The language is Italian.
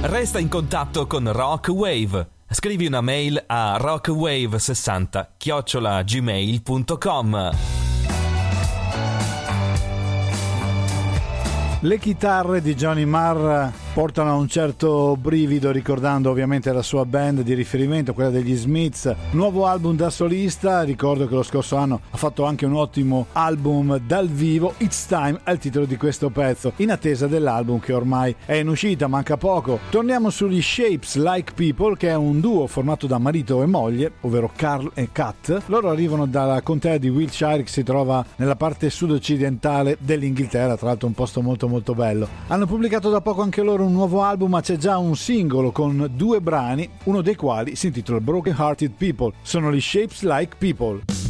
Resta in contatto con Rock Wave. Scrivi una mail a rockwave60@gmail.com. Le chitarre di Johnny Marr portano a un certo brivido, ricordando ovviamente la sua band di riferimento, quella degli Smiths. Nuovo album da solista, ricordo che lo scorso anno ha fatto anche un ottimo album dal vivo. It's Time è il titolo di questo pezzo, in attesa dell'album che ormai è in uscita, manca poco. Torniamo sugli Shapes Like People, che è un duo formato da marito e moglie, ovvero Carl e Kat. Loro arrivano dalla contea di Wiltshire, che si trova nella parte sud-occidentale dell'Inghilterra, tra l'altro un posto molto bello. Hanno pubblicato da poco anche loro un nuovo album, ma c'è già un singolo con 2 brani, uno dei quali si intitola Broken Hearted People. Sono gli Shapes Like People.